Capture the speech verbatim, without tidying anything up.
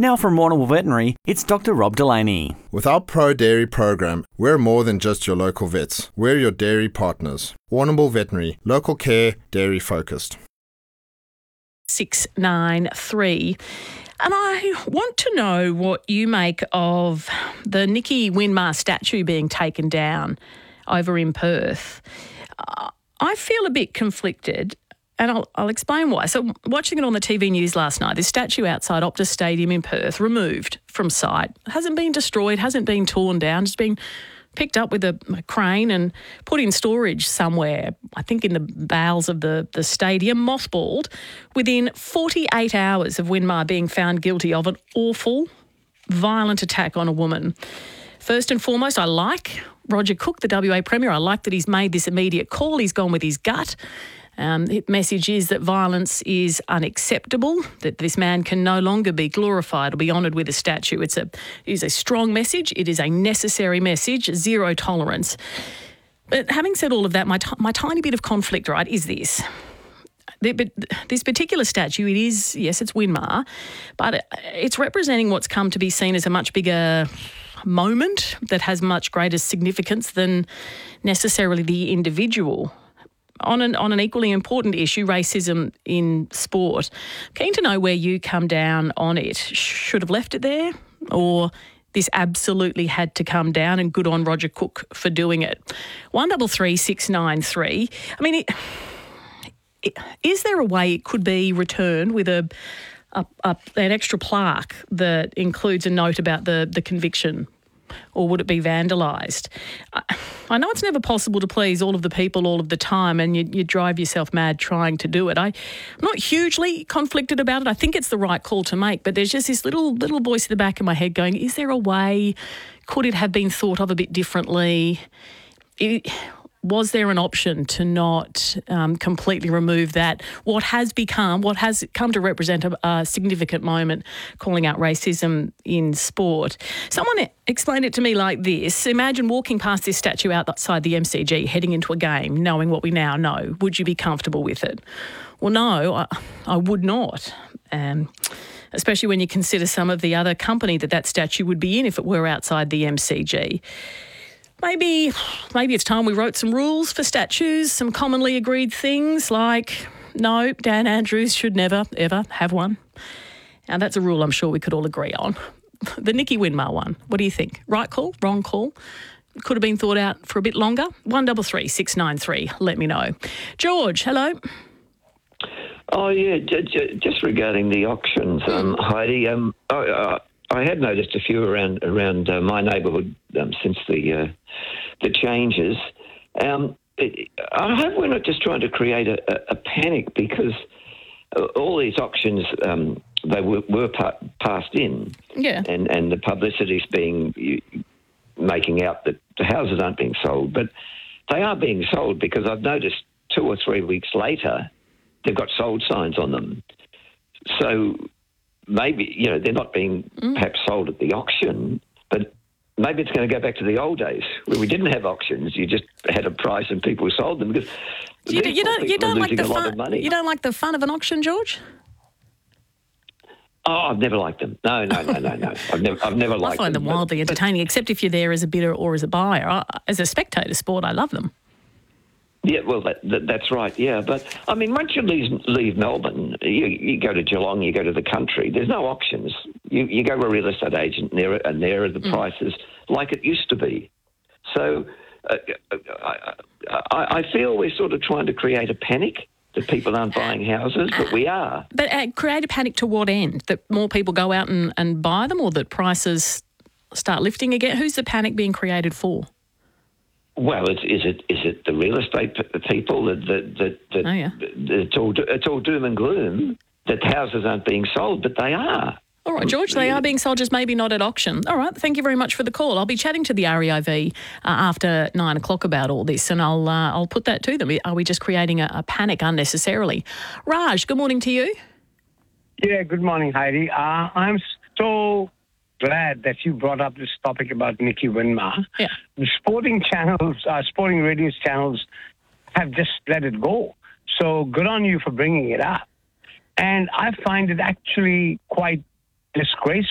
Now from Warrnambool Veterinary, it's Doctor Rob Delaney. With our Pro Dairy program, we're more than just your local vets. We're your dairy partners. Warrnambool Veterinary, local care, dairy focused. six nine three. And I want to know what you make of the Nicky Winmar statue being taken down over in Perth. Uh, I feel a bit conflicted. And I'll, I'll explain why. So watching it on the T V news last night, this statue outside Optus Stadium in Perth, removed from site, hasn't been destroyed, hasn't been torn down, just been picked up with a, a crane and put in storage somewhere, I think in the bowels of the, the stadium, mothballed, within forty-eight hours of Winmar being found guilty of an awful, violent attack on a woman. First and foremost, I like Roger Cook, the W A Premier. I like that he's made this immediate call. He's gone with his gut. Um, the message is that violence is unacceptable, that this man can no longer be glorified or be honoured with a statue. It's a, it is a strong message. It is a necessary message, zero tolerance. But having said all of that, my, t- my tiny bit of conflict, right, is this. The, but this particular statue, it is, yes, it's Winmar, but it's representing what's come to be seen as a much bigger moment that has much greater significance than necessarily the individual. On an on an equally important issue, racism in sport. Keen to know where you come down on it. Should have left it there, or this absolutely had to come down, and good on Roger Cook for doing it. One double three six nine three. I mean, it, it, is there a way it could be returned with a, a, a an extra plaque that includes a note about the the conviction? Or would it be vandalised? I know it's never possible to please all of the people all of the time, and you, you drive yourself mad trying to do it. I, I'm not hugely conflicted about it. I think it's the right call to make, but there's just this little little voice in the back of my head going, is there a way? Could it have been thought of a bit differently? It, was there an option to not um, completely remove that, what has become, what has come to represent a, a significant moment, calling out racism in sport? Someone explained it to me like this. Imagine walking past this statue outside the M C G, heading into a game, knowing what we now know. Would you be comfortable with it? Well, no, I, I would not. Um, especially when you consider some of the other company that that statue would be in if it were outside the M C G. Maybe maybe it's time we wrote some rules for statues, some commonly agreed things like, no, Dan Andrews should never, ever have one. Now, that's a rule I'm sure we could all agree on. The Nicky Winmar one, what do you think? Right call, wrong call? Could have been thought out for a bit longer? one double three six nine three, let me know. George, hello. Oh, yeah, j- j- just regarding the auctions, um, Heidi, um, I, I, I had noticed a few around around uh, my neighbourhood um, since the uh, the changes. Um, it, I hope we're not just trying to create a, a, a panic, because uh, all these auctions, um, they were, were pa- passed in, yeah, and, and the publicity's being you, making out that the houses aren't being sold, but they are being sold, because I've noticed two or three weeks later they've got sold signs on them. So maybe, you know, they're not being mm. perhaps sold at the auction, but maybe it's going to go back to the old days where we didn't have auctions. You just had a price and people sold them, because you, you don't you don't like the fun. You don't like the fun of an auction, George? Oh, I've never liked them. No, no, no, no, no. I've never, I've never liked them. I find them, them wildly but, entertaining, except if you're there as a bidder or as a buyer. I, as a spectator sport, I love them. Yeah, well, that, that, that's right, yeah. But, I mean, once you leave, leave Melbourne, you, you go to Geelong, you go to the country, there's no auctions. You, you go to a real estate agent, and there, and there are the mm. prices like it used to be. So uh, I, I, I feel we're sort of trying to create a panic that people aren't buying houses, but we are. But uh, create a panic to what end? That more people go out and, and buy them, or that prices start lifting again? Who's the panic being created for? Well, it's, is it is it the real estate people that that that, that oh, yeah. it's all it's all doom and gloom that houses aren't being sold, but they are. All right, George, they are being sold, just maybe not at auction. All right, thank you very much for the call. I'll be chatting to the R E I V uh, after nine o'clock about all this, and I'll uh, I'll put that to them. Are we just creating a, a panic unnecessarily? Raj, good morning to you. Yeah, good morning, Heidi. Uh, I'm so glad that you brought up this topic about Nicky Winmar. Yeah. The sporting channels, uh, sporting radio channels have just let it go. So good on you for bringing it up. And I find it actually quite disgraceful